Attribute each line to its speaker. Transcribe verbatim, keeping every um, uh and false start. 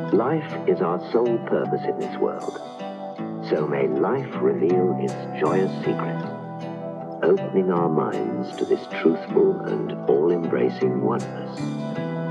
Speaker 1: Life is our sole purpose in this world. So may life reveal its joyous secret, opening our minds to this truthful and all-embracing oneness.